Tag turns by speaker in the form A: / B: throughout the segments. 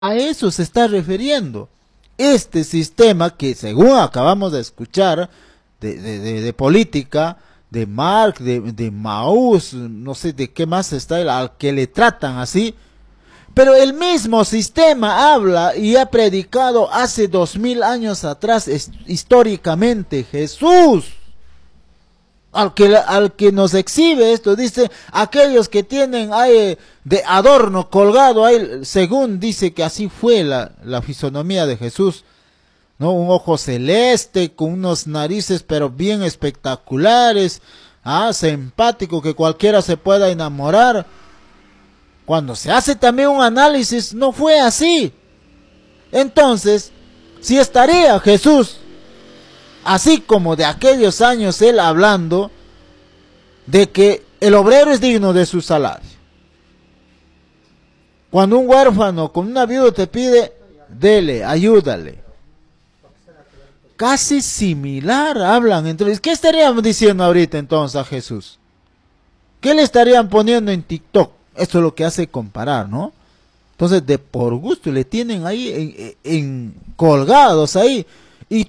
A: A eso se está refiriendo. Este sistema que, según acabamos de escuchar, de política, de Marx, de Maús, no sé de qué más está, al que le tratan así, pero el mismo sistema habla y ha predicado hace 2000 años atrás, históricamente, Jesús. Al que nos exhibe esto, dice, aquellos que tienen ahí de adorno colgado ahí, según dice que así fue la fisonomía de Jesús, ¿no? Un ojo celeste, con unos narices pero bien espectaculares, simpático, que cualquiera se pueda enamorar. Cuando se hace también un análisis, no fue así. Entonces, si estaría Jesús así como de aquellos años él hablando de que el obrero es digno de su salario. Cuando un huérfano con una viuda te pide, dele, ayúdale. Casi similar hablan entre ellos. ¿Qué estarían diciendo ahorita entonces a Jesús? ¿Qué le estarían poniendo en TikTok? Esto es lo que hace comparar, ¿no? Entonces, de por gusto le tienen ahí colgados ahí. Y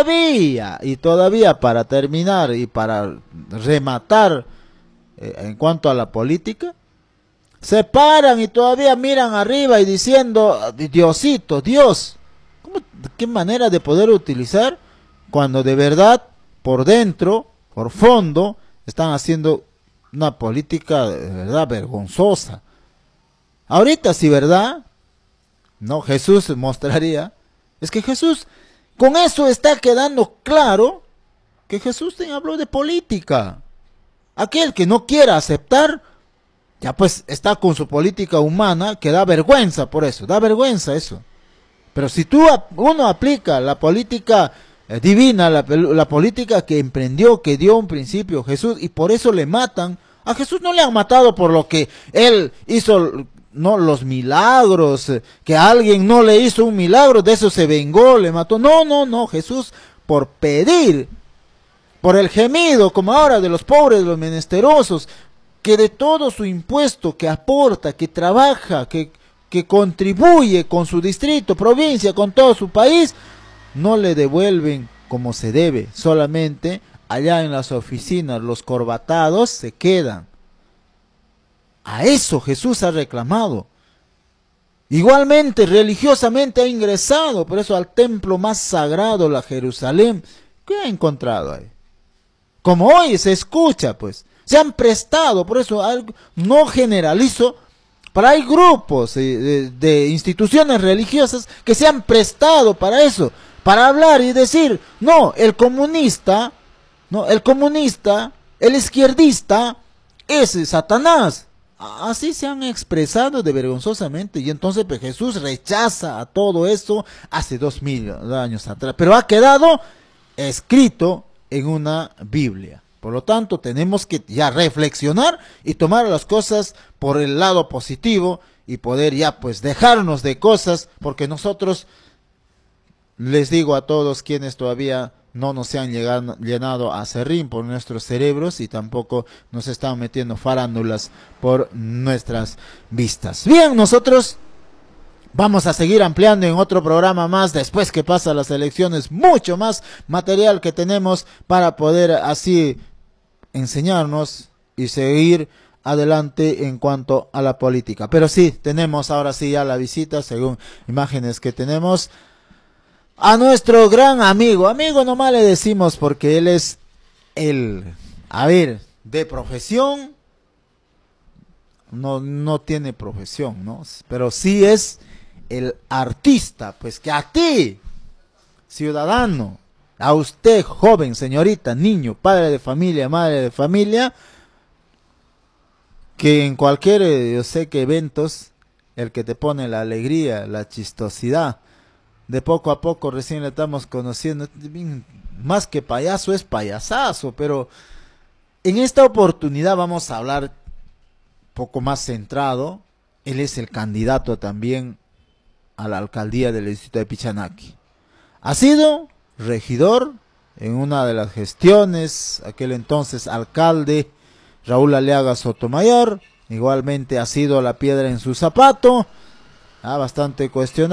A: todavía para terminar y para rematar en cuanto a la política, se paran y todavía miran arriba y diciendo, Diosito, Dios. ¿Qué manera de poder utilizar cuando de verdad, por dentro, por fondo, están haciendo una política de verdad vergonzosa? Ahorita sí, ¿verdad? No, Jesús mostraría, es que Jesús... Con eso está quedando claro que Jesús te habló de política. Aquel que no quiera aceptar, ya pues está con su política humana, que da vergüenza por eso, da vergüenza eso. Pero si uno aplica la política divina, la política que emprendió, que dio un principio Jesús, y por eso le matan, a Jesús no le han matado por lo que él hizo... No, los milagros, que alguien no le hizo un milagro, de eso se vengó, le mató. No, Jesús por pedir, por el gemido, como ahora de los pobres, de los menesterosos, que de todo su impuesto que aporta, que trabaja, que contribuye con su distrito, provincia, con todo su país, no le devuelven como se debe, solamente allá en las oficinas los corbatados se quedan. A eso Jesús ha reclamado. Igualmente, religiosamente ha ingresado, por eso al templo más sagrado, la Jerusalén. ¿Qué ha encontrado ahí? Como hoy se escucha, pues. Se han prestado, por eso no generalizo, pero hay grupos de instituciones religiosas que se han prestado para eso, para hablar y decir, no, el comunista, el izquierdista, es Satanás. Así se han expresado de vergonzosamente, y entonces pues, Jesús rechaza a todo eso hace 2000 años atrás, pero ha quedado escrito en una Biblia. Por lo tanto, tenemos que ya reflexionar y tomar las cosas por el lado positivo y poder ya pues dejarnos de cosas, porque nosotros, les digo a todos quienes todavía no nos han llenado a serrín por nuestros cerebros y tampoco nos están metiendo farándulas por nuestras vistas. Bien, nosotros vamos a seguir ampliando en otro programa más después que pasan las elecciones, mucho más material que tenemos para poder así enseñarnos y seguir adelante en cuanto a la política. Pero sí, tenemos ahora sí ya la visita, según imágenes que tenemos, a nuestro gran amigo nomás le decimos porque él es de profesión, no tiene profesión, ¿no? Pero sí es el artista, pues que a ti, ciudadano, a usted, joven, señorita, niño, padre de familia, madre de familia, que en cualquier, yo sé que eventos, el que te pone la alegría, la chistosidad, de poco a poco recién le estamos conociendo, más que payaso es payasazo, pero en esta oportunidad vamos a hablar poco más centrado. Él es el candidato también a la alcaldía del distrito de Pichanaki. Ha sido regidor en una de las gestiones, aquel entonces alcalde Raúl Aliaga Sotomayor, igualmente ha sido la piedra en su zapato, Bastante cuestionable.